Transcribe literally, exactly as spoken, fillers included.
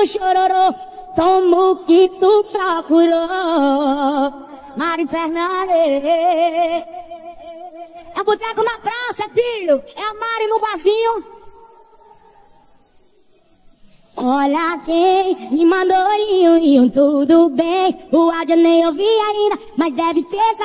chororô, tomo o que tu procurou. Mari Fernandes. É boteco na praça, filho. É a Mari no barzinho. Olha quem me mandou linho, linho, tudo bem. O áudio nem ouvi ainda, mas deve ter